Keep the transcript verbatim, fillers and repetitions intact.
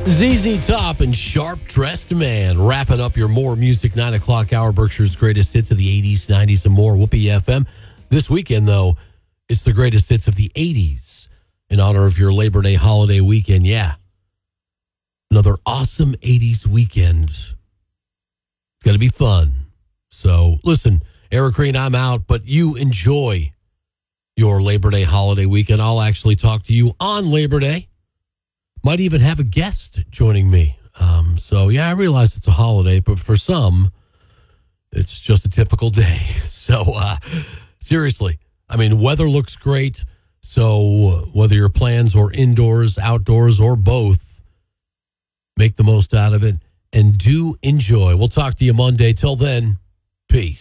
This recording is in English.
Z Z Top and Sharp Dressed Man wrapping up your More Music nine o'clock hour, Berkshire's greatest hits of the eighties, nineties, and more. Whoopee F M. This weekend, though, it's the greatest hits of the eighties in honor of your Labor Day holiday weekend. Yeah. Another awesome eighties weekend. It's going to be fun. So, listen, Eric Green, I'm out, but you enjoy your Labor Day holiday weekend. I'll actually talk to you on Labor Day. Might even have a guest joining me. Um, so, yeah, I realize it's a holiday, but for some, it's just a typical day. So, uh, seriously, I mean, weather looks great. So, whether your plans are indoors, outdoors, or both, make the most out of it and do enjoy. We'll talk to you Monday. Till then, peace.